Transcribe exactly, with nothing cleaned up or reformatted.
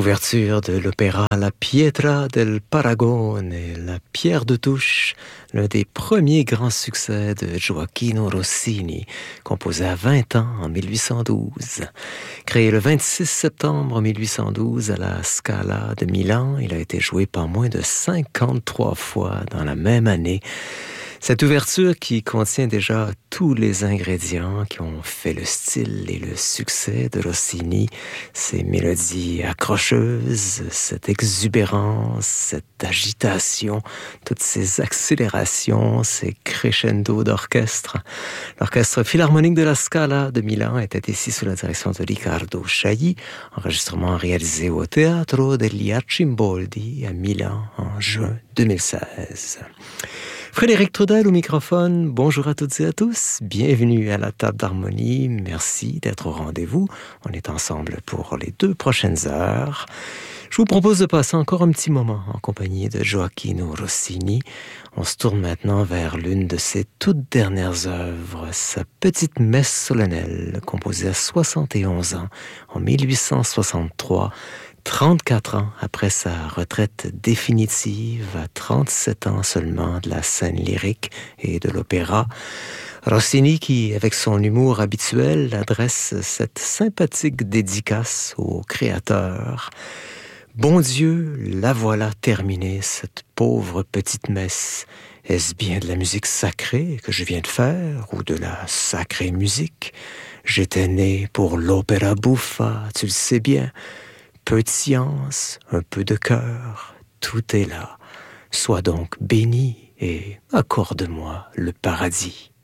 L'ouverture de l'opéra La Pietra del Paragone, la pierre de touche, l'un des premiers grands succès de Gioachino Rossini, composé à vingt ans en mille huit cent douze. Créé le vingt-six septembre mille huit cent douze à la Scala de Milan, il a été joué pas moins de cinquante-trois fois dans la même année. Cette ouverture qui contient déjà tous les ingrédients qui ont fait le style et le succès de Rossini, ces mélodies accrocheuses, cette exubérance, cette agitation, toutes ces accélérations, ces crescendo d'orchestre. L'Orchestre Philharmonique de la Scala de Milan était ici sous la direction de Riccardo Chailly, enregistrement réalisé au Teatro degli Arcimboldi à Milan en juin deux mille seize. Frédéric Trudel au microphone, bonjour à toutes et à tous, bienvenue à la table d'harmonie, merci d'être au rendez-vous, on est ensemble pour les deux prochaines heures. Je vous propose de passer encore un petit moment en compagnie de Gioachino Rossini. On se tourne maintenant vers l'une de ses toutes dernières œuvres, sa petite messe solennelle, composée à soixante et onze ans, en mille huit cent soixante-trois, trente-quatre ans après sa retraite définitive, à trente-sept ans seulement de la scène lyrique et de l'opéra. Rossini qui, avec son humour habituel, adresse cette sympathique dédicace au créateur. Bon Dieu, la voilà terminée, cette pauvre petite messe. Est-ce bien de la musique sacrée que je viens de faire, ou de la sacrée musique? J'étais né pour l'opéra buffa, tu le sais bien. Peu de science, un peu de cœur, tout est là. Sois donc béni et accorde-moi le paradis.